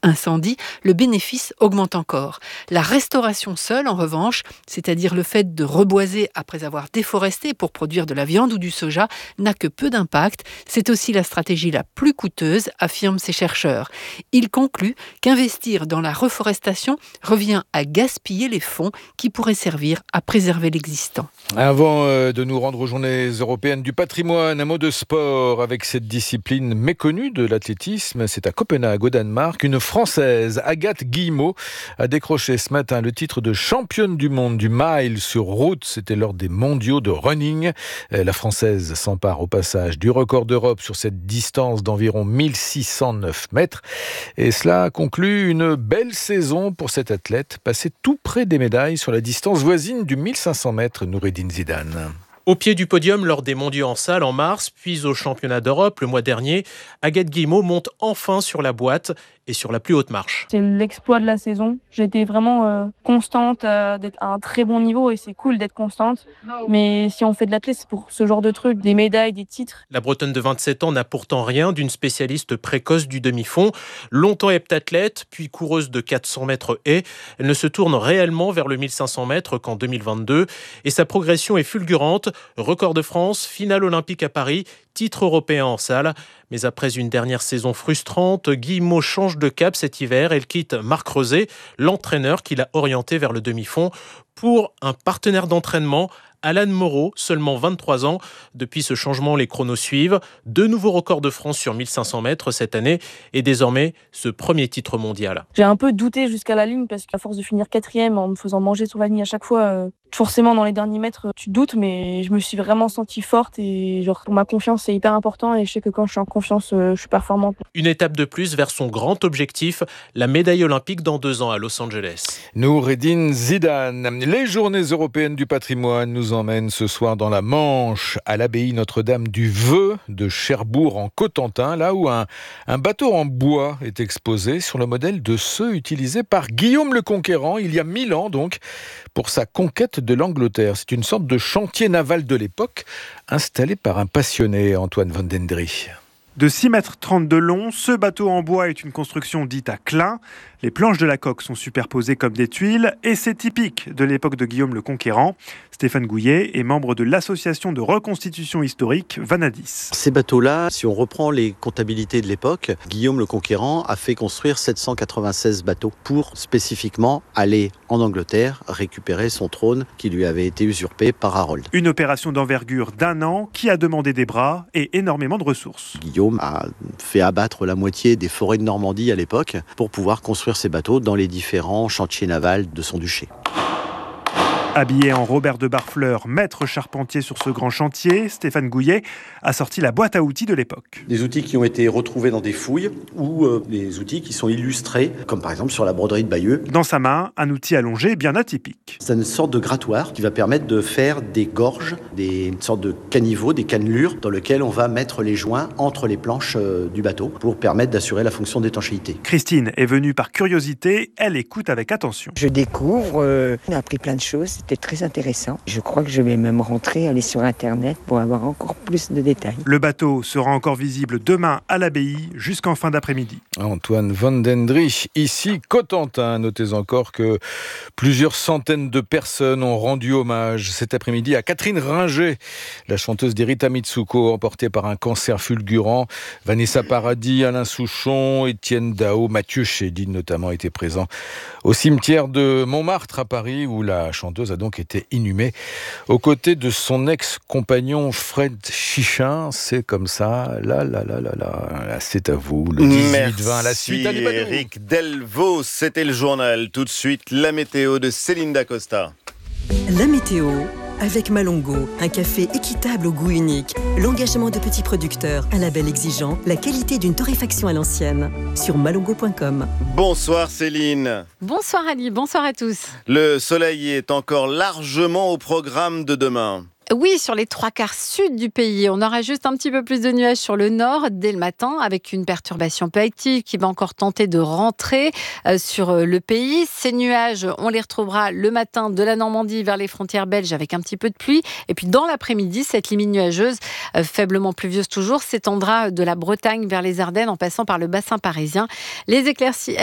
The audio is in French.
incendie, le bénéfice augmente encore. La restauration seule, en revanche, c'est-à-dire le fait de reboiser après avoir déforesté pour produire de la viande ou du soja, n'a que peu d'impact. C'est aussi la stratégie la plus coûteuse, affirment ces chercheurs. Ils concluent qu'investir dans la reforestation revient à gaspiller les fonds qui pourraient servir à préserver l'existant. Avant de nous rendre aux Journées européennes du patrimoine, un mot de sport avec cette discipline méconnue de l'athlétisme. C'est à Copenhague, au Danemark. Une Française, Agathe Guillemot, a décroché ce matin le titre de championne du monde du mile sur route. C'était lors des mondiaux de running. La Française s'empare au passage du record d'Europe sur cette distance d'environ 1609 mètres. Et cela conclut une belle saison pour cette athlète, passée tout près des médailles sur la distance voisine du 1500 mètres, Noureddine Zidane. Au pied du podium lors des mondiaux en salle en mars, puis au championnat d'Europe le mois dernier, Agathe Guillemot monte enfin sur la boîte et sur la plus haute marche. C'est l'exploit de la saison. J'ai été vraiment constante, d'être à un très bon niveau et c'est cool d'être constante. Mais si on fait de l'athlète, c'est pour ce genre de trucs, des médailles, des titres. La Bretonne de 27 ans n'a pourtant rien d'une spécialiste précoce du demi-fond. Longtemps heptathlète, puis coureuse de 400 mètres haies, elle ne se tourne réellement vers le 1500 mètres qu'en 2022. Et sa progression est fulgurante. Record de France, finale olympique à Paris, titre européen en salle. Mais après une dernière saison frustrante, Guillemot change de cap cet hiver. Elle quitte Marc Reusé, l'entraîneur qui l'a orienté vers le demi-fond, pour un partenaire d'entraînement, Alan Moreau, seulement 23 ans. Depuis ce changement, les chronos suivent. 2 nouveaux records de France sur 1500 mètres cette année et désormais ce premier titre mondial. J'ai un peu douté jusqu'à la ligne parce qu'à force de finir 4e en me faisant manger sur la ligne à chaque fois, forcément dans les derniers mètres, tu doutes, mais je me suis vraiment sentie forte et pour ma confiance, c'est hyper important et je sais que quand je suis en confiance, je suis performante. Une étape de plus vers son grand objectif, la médaille olympique dans 2 ans à Los Angeles. Noureddine Zidane. Les Journées européennes du patrimoine nous emmènent ce soir dans la Manche, à l'abbaye Notre-Dame du Vœu de Cherbourg en Cotentin, là où un bateau en bois est exposé sur le modèle de ceux utilisés par Guillaume le Conquérant il y a 1000 ans donc, pour sa conquête de l'Angleterre. C'est une sorte de chantier naval de l'époque installé par un passionné, Antoine Van Dendry. De 6,30 m de long, ce bateau en bois est une construction dite à clin. Les planches de la coque sont superposées comme des tuiles et c'est typique de l'époque de Guillaume le Conquérant. Stéphane Gouillet est membre de l'association de reconstitution historique Vanadis. Ces bateaux-là, si on reprend les comptabilités de l'époque, Guillaume le Conquérant a fait construire 796 bateaux pour spécifiquement aller en Angleterre récupérer son trône qui lui avait été usurpé par Harold. Une opération d'envergure d'1 an qui a demandé des bras et énormément de ressources. Guillaume a fait abattre la moitié des forêts de Normandie à l'époque pour pouvoir construire ses bateaux dans les différents chantiers navals de son duché. Habillé en Robert de Barfleur, maître charpentier sur ce grand chantier, Stéphane Gouillet a sorti la boîte à outils de l'époque. Des outils qui ont été retrouvés dans des fouilles ou des outils qui sont illustrés, comme par exemple sur la broderie de Bayeux. Dans sa main, un outil allongé bien atypique. C'est une sorte de grattoir qui va permettre de faire des gorges, une sorte de caniveau, des cannelures dans lesquelles on va mettre les joints entre les planches du bateau pour permettre d'assurer la fonction d'étanchéité. Christine est venue par curiosité, elle écoute avec attention. Je découvre, on a appris plein de choses. C'était très intéressant. Je crois que je vais même aller sur Internet pour avoir encore plus de détails. Le bateau sera encore visible demain à l'abbaye jusqu'en fin d'après-midi. Antoine Van Dendry, ici Cotentin. Notez encore que plusieurs centaines de personnes ont rendu hommage cet après-midi à Catherine Ringer, la chanteuse d'Erita Mitsuko, emportée par un cancer fulgurant. Vanessa Paradis, Alain Souchon, Étienne Dao, Mathieu Chédid notamment étaient présents au cimetière de Montmartre à Paris, où la chanteuse a donc été inhumée aux côtés de son ex-compagnon Fred Chichin. C'est comme ça, là, c'est à vous, le 18-20, la suite. Merci Eric Delvaux, c'était le journal. Tout de suite, la météo de Céline Dacosta. La météo avec Malongo, un café équitable au goût unique, l'engagement de petits producteurs, un label exigeant, la qualité d'une torréfaction à l'ancienne. Sur malongo.com. Bonsoir Céline. Bonsoir Ali, bonsoir à tous. Le soleil est encore largement au programme de demain. Oui, sur les 3/4 sud du pays, on aura juste un petit peu plus de nuages sur le nord dès le matin, avec une perturbation peu active qui va encore tenter de rentrer sur le pays. Ces nuages, on les retrouvera le matin de la Normandie vers les frontières belges avec un petit peu de pluie. Et puis dans l'après-midi, cette limite nuageuse, faiblement pluvieuse toujours, s'étendra de la Bretagne vers les Ardennes en passant par le bassin parisien. Les éclaircies